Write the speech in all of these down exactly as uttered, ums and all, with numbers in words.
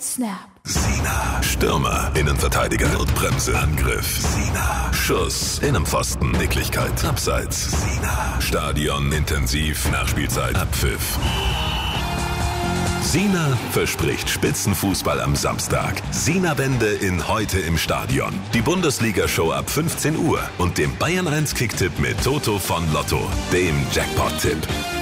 Snap. Sina, Stürmer, Innenverteidiger, Notbremse, Angriff. Sina, Schuss, Innenpfosten, Nicklichkeit, Abseits. Sina, Stadion, intensiv, Nachspielzeit, Abpfiff. Sina verspricht Spitzenfußball am Samstag. Sina-Wende in Heute im Stadion. Die Bundesliga-Show ab fünfzehn Uhr und dem Bayern eins Kicktipp mit Toto von Lotto, dem Jackpot-Tipp.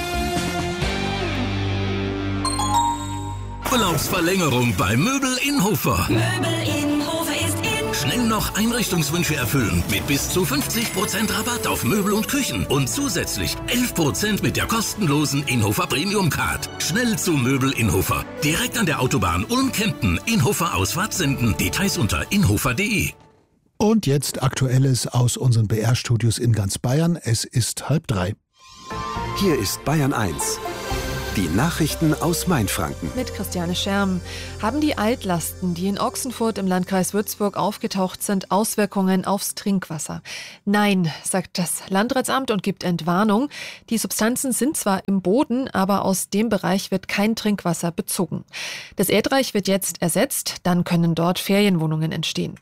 Urlaubsverlängerung bei Möbel Inhofer. Möbel Inhofer ist in. Schnell noch Einrichtungswünsche erfüllen mit bis zu fünfzig Prozent Rabatt auf Möbel und Küchen und zusätzlich elf Prozent mit der kostenlosen Inhofer Premium Card. Schnell zu Möbel Inhofer. Direkt an der Autobahn Ulm-Kempten. Inhofer Ausfahrt senden. Details unter inhofer punkt de. Und jetzt Aktuelles aus unseren B R-Studios in ganz Bayern. Es ist halb drei. Hier ist Bayern eins. Die Nachrichten aus Mainfranken. Mit Christiane Scherm. Haben die Altlasten, die in Ochsenfurt im Landkreis Würzburg aufgetaucht sind, Auswirkungen aufs Trinkwasser? Nein, sagt das Landratsamt und gibt Entwarnung. Die Substanzen sind zwar im Boden, aber aus dem Bereich wird kein Trinkwasser bezogen. Das Erdreich wird jetzt ersetzt, dann können dort Ferienwohnungen entstehen.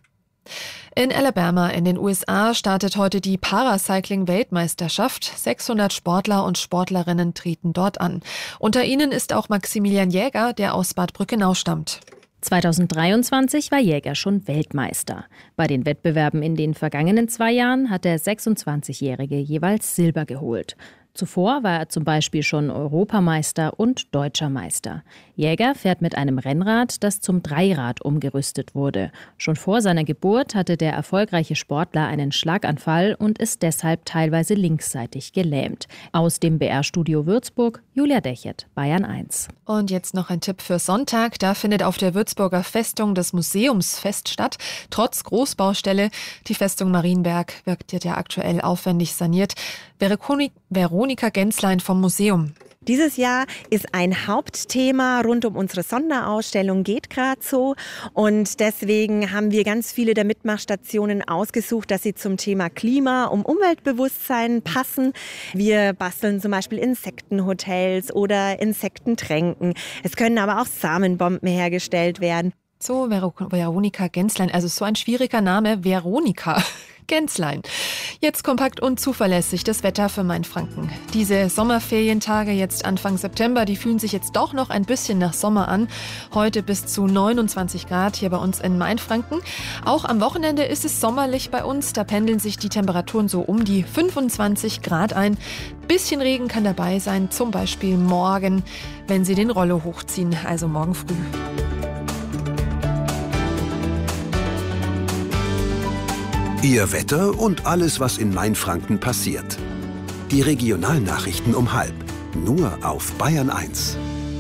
In Alabama in den U S A startet heute die Paracycling-Weltmeisterschaft. sechshundert Sportler und Sportlerinnen treten dort an. Unter ihnen ist auch Maximilian Jäger, der aus Bad Brückenau stammt. zweitausenddreiundzwanzig war Jäger schon Weltmeister. Bei den Wettbewerben in den vergangenen zwei Jahren hat der sechsundzwanzigjährige jeweils Silber geholt. Zuvor war er zum Beispiel schon Europameister und Deutscher Meister. Jäger fährt mit einem Rennrad, das zum Dreirad umgerüstet wurde. Schon vor seiner Geburt hatte der erfolgreiche Sportler einen Schlaganfall und ist deshalb teilweise linksseitig gelähmt. Aus dem B R-Studio Würzburg, Julia Dechert, Bayern eins. Und jetzt noch ein Tipp für Sonntag. Da findet auf der Würzburger Festung das Museumsfest statt. Trotz Großbaustelle. Die Festung Marienberg wird ja aktuell aufwendig saniert. Veronika Genslein vom Museum. Dieses Jahr ist ein Hauptthema rund um unsere Sonderausstellung Geht grad so. Und deswegen haben wir ganz viele der Mitmachstationen ausgesucht, dass sie zum Thema Klima, um Umweltbewusstsein passen. Wir basteln zum Beispiel Insektenhotels oder Insektentränken. Es können aber auch Samenbomben hergestellt werden. So, Ver- Veronika Genslein, also so ein schwieriger Name, Veronika Genslein. Jetzt kompakt und zuverlässig das Wetter für Mainfranken. Diese Sommerferientage jetzt Anfang September, die fühlen sich jetzt doch noch ein bisschen nach Sommer an. Heute bis zu neunundzwanzig Grad hier bei uns in Mainfranken. Auch am Wochenende ist es sommerlich bei uns. Da pendeln sich die Temperaturen so um die fünfundzwanzig Grad ein. Bisschen Regen kann dabei sein, zum Beispiel morgen, wenn Sie den Rollo hochziehen, also morgen früh. Ihr Wetter und alles, was in Mainfranken passiert. Die Regionalnachrichten um halb. Nur auf Bayern eins.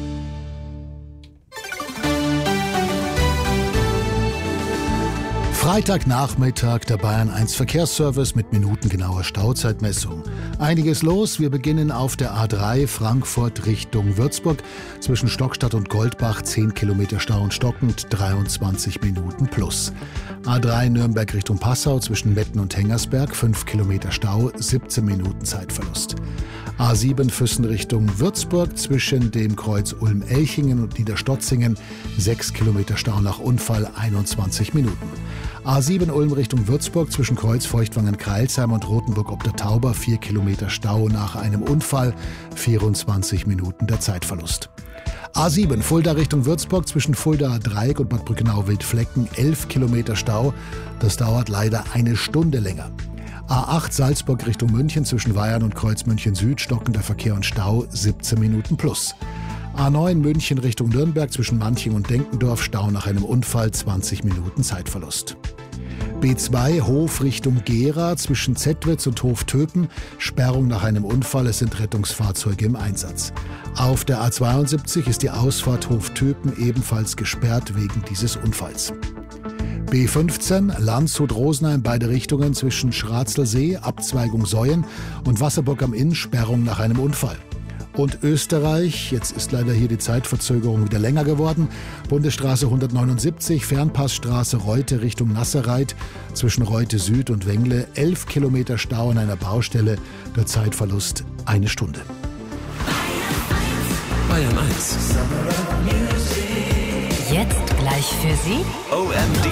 Freitagnachmittag, der Bayern eins Verkehrsservice mit minutengenauer Stauzeitmessung. Einiges los. Wir beginnen auf der A drei Frankfurt Richtung Würzburg. Zwischen Stockstadt und Goldbach zehn Kilometer Stau und stockend, dreiundzwanzig Minuten plus. A drei Nürnberg Richtung Passau zwischen Metten und Hengersberg, fünf Kilometer Stau, siebzehn Minuten Zeitverlust. A sieben Füssen Richtung Würzburg zwischen dem Kreuz Ulm-Elchingen und Niederstotzingen, sechs Kilometer Stau nach Unfall, einundzwanzig Minuten. A sieben Ulm Richtung Würzburg zwischen Kreuz Feuchtwangen-Kreilsheim und Rothenburg ob der Tauber, vier Kilometer Stau nach einem Unfall, vierundzwanzig Minuten der Zeitverlust. A sieben Fulda Richtung Würzburg zwischen Fuldaer Dreieck und Bad Brückenau-Wildflecken, elf Kilometer Stau. Das dauert leider eine Stunde länger. A acht Salzburg Richtung München zwischen Weyern und Kreuz München Süd, stockender Verkehr und Stau, siebzehn Minuten plus. A neun München Richtung Nürnberg zwischen Manching und Denkendorf, Stau nach einem Unfall, zwanzig Minuten Zeitverlust. B zwei Hof Richtung Gera zwischen Zettwitz und Hof-Töpen, Sperrung nach einem Unfall, es sind Rettungsfahrzeuge im Einsatz. Auf der A zweiundsiebzig ist die Ausfahrt Hof-Töpen ebenfalls gesperrt wegen dieses Unfalls. B fünfzehn Landshut-Rosenheim, beide Richtungen zwischen Schratzelsee, Abzweigung Säuen und Wasserburg am Inn, Sperrung nach einem Unfall. Und Österreich, jetzt ist leider hier die Zeitverzögerung wieder länger geworden, Bundesstraße hundertneunundsiebzig, Fernpassstraße Reute Richtung Nasserreit, zwischen Reute Süd und Wengle, elf Kilometer Stau an einer Baustelle, der Zeitverlust eine Stunde. Bayern eins. Jetzt gleich Gleich für Sie O M D